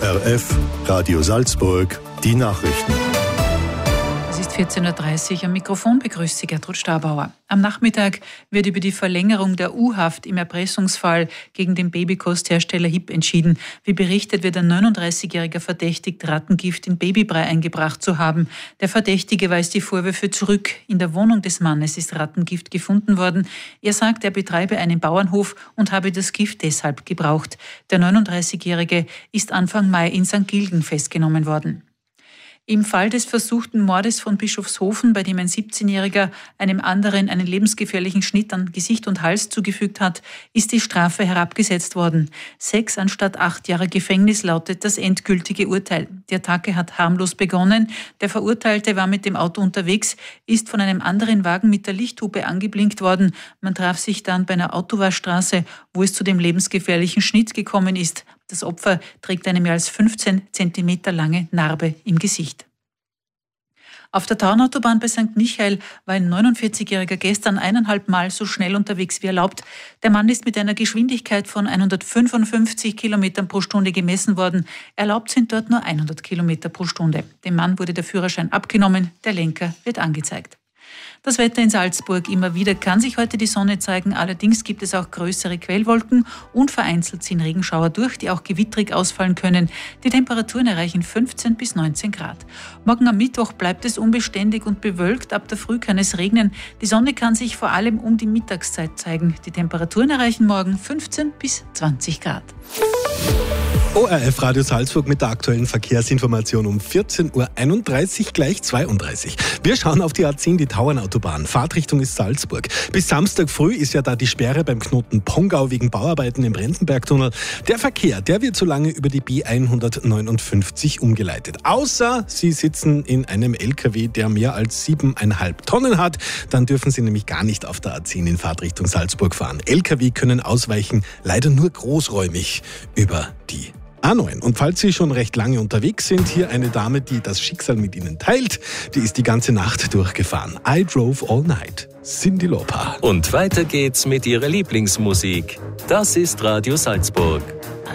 ORF Radio Salzburg, die Nachrichten. Es ist 14.30 Uhr, am Mikrofon begrüßt Sie Gertrud Stabauer. Am Nachmittag wird über die Verlängerung der U-Haft im Erpressungsfall gegen den Babykosthersteller HiP entschieden. Wie berichtet, wird ein 39-Jähriger verdächtigt, Rattengift in Babybrei eingebracht zu haben. Der Verdächtige weist die Vorwürfe zurück. In der Wohnung des Mannes ist Rattengift gefunden worden. Er sagt, er betreibe einen Bauernhof und habe das Gift deshalb gebraucht. Der 39-Jährige ist Anfang Mai in St. Gilgen festgenommen worden. Im Fall des versuchten Mordes von Bischofshofen, bei dem ein 17-Jähriger einem anderen einen lebensgefährlichen Schnitt an Gesicht und Hals zugefügt hat, ist die Strafe herabgesetzt worden. 6 anstatt 8 Jahre Gefängnis lautet das endgültige Urteil. Die Attacke hat harmlos begonnen. Der Verurteilte war mit dem Auto unterwegs, ist von einem anderen Wagen mit der Lichthupe angeblinkt worden. Man traf sich dann bei einer Autowaschstraße, wo es zu dem lebensgefährlichen Schnitt gekommen ist. Das Opfer trägt eine mehr als 15 Zentimeter lange Narbe im Gesicht. Auf der Tauernautobahn bei St. Michael war ein 49-Jähriger gestern 1,5 Mal so schnell unterwegs wie erlaubt. Der Mann ist mit einer Geschwindigkeit von 155 Kilometern pro Stunde gemessen worden. Erlaubt sind dort nur 100 Kilometer pro Stunde. Dem Mann wurde der Führerschein abgenommen, der Lenker wird angezeigt. Das Wetter in Salzburg: immer wieder kann sich heute die Sonne zeigen, allerdings gibt es auch größere Quellwolken und vereinzelt ziehen Regenschauer durch, die auch gewittrig ausfallen können. Die Temperaturen erreichen 15 bis 19 Grad. Morgen am Mittwoch bleibt es unbeständig und bewölkt, ab der Früh kann es regnen. Die Sonne kann sich vor allem um die Mittagszeit zeigen. Die Temperaturen erreichen morgen 15 bis 20 Grad. ORF Radio Salzburg mit der aktuellen Verkehrsinformation um 14.31 Uhr, gleich 32. Wir schauen auf die A10, die Tauernautobahn. Fahrtrichtung ist Salzburg. Bis Samstag früh ist ja da die Sperre beim Knoten Pongau wegen Bauarbeiten im Brenzenbergtunnel. Der Verkehr, der wird so lange über die B159 umgeleitet. Außer Sie sitzen in einem LKW, der mehr als 7,5 Tonnen hat. Dann dürfen Sie nämlich gar nicht auf der A10 in Fahrtrichtung Salzburg fahren. LKW können ausweichen, leider nur großräumig über die A9. Und falls Sie schon recht lange unterwegs sind, hier eine Dame, die das Schicksal mit Ihnen teilt, die ist die ganze Nacht durchgefahren. I drove all night. Cyndi Lauper. Und weiter geht's mit Ihrer Lieblingsmusik. Das ist Radio Salzburg.